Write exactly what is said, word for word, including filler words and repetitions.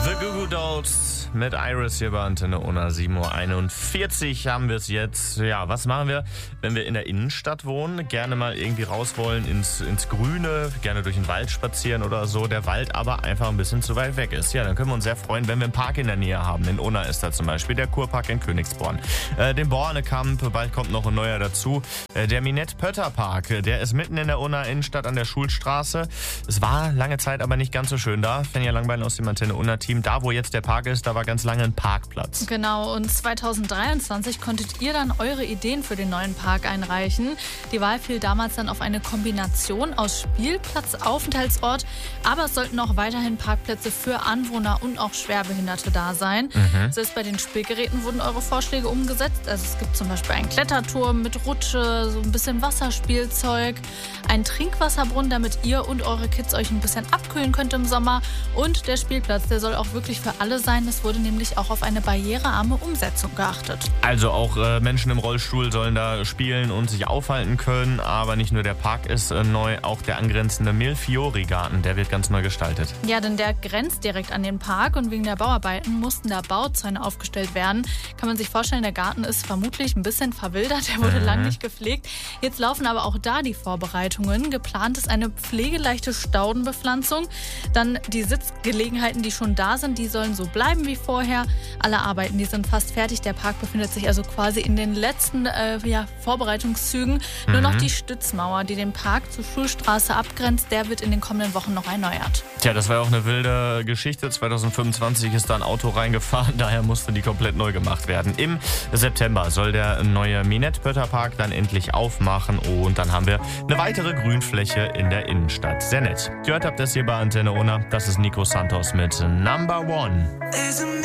The Goo Goo Dolls mit Iris hier bei Antenne Unna. sieben Uhr einundvierzig haben wir es jetzt. Ja, was machen wir, wenn wir in der Innenstadt wohnen? Gerne mal irgendwie raus wollen ins, ins Grüne, gerne durch den Wald spazieren oder so. Der Wald aber einfach ein bisschen zu weit weg ist. Ja, dann können wir uns sehr freuen, wenn wir einen Park in der Nähe haben. In Unna ist da zum Beispiel der Kurpark in Königsborn. Äh, den Bornekamp, bald kommt noch ein neuer dazu. Äh, der Minette-Pötter-Park, der ist mitten in der Unna Innenstadt an der Schulstraße. Es war lange Zeit aber nicht ganz so schön da. Fenja Langbein aus dem Antenne Unna-Team. Da, wo jetzt der Park ist, da war ganz lange ein Parkplatz. Genau, und zwanzig dreiundzwanzig konntet ihr dann eure Ideen für den neuen Park einreichen. Die Wahl fiel damals dann auf eine Kombination aus Spielplatz, Aufenthaltsort, aber es sollten auch weiterhin Parkplätze für Anwohner und auch Schwerbehinderte da sein. Mhm. Selbst bei den Spielgeräten wurden eure Vorschläge umgesetzt. Also es gibt zum Beispiel einen Kletterturm mit Rutsche, so ein bisschen Wasserspielzeug, einen Trinkwasserbrunnen, damit ihr und eure Kids euch ein bisschen abkühlen könnt im Sommer. Und der Spielplatz, der soll auch wirklich für alle sein. Es wurde nämlich auch auf eine barrierearme Umsetzung geachtet. Also auch äh, Menschen im Rollstuhl sollen da spielen und sich aufhalten können. Aber nicht nur der Park ist äh, neu, auch der angrenzende Millefiori-Garten, der wird ganz neu gestaltet. Ja, denn der grenzt direkt an den Park und wegen der Bauarbeiten mussten da Bauzäune aufgestellt werden. Kann man sich vorstellen, der Garten ist vermutlich ein bisschen verwildert, der wurde mhm. lang nicht gepflegt. Jetzt laufen aber auch da die Vorbereitungen. Geplant ist eine pflegeleichte Staudenbepflanzung. Dann die Sitzgelegenheiten, die schon da sind, die sollen so bleiben wie vorher. Alle Arbeiten, die sind fast fertig. Der Park befindet sich also quasi in den letzten äh, ja, Vorbereitungszügen. Mhm. Nur noch die Stützmauer, die den Park zur Schulstraße abgrenzt, der wird in den kommenden Wochen noch erneuert. Tja, das war ja auch eine wilde Geschichte. zwanzig fünfundzwanzig ist da ein Auto reingefahren, daher musste die komplett neu gemacht werden. Im September soll der neue Minette-Pötter-Park dann endlich aufmachen und dann haben wir eine weitere Grünfläche in der Innenstadt. Sehr nett. Gehört habt ihr das hier bei Antenne Unna. Das ist Nico Santos mit Number One.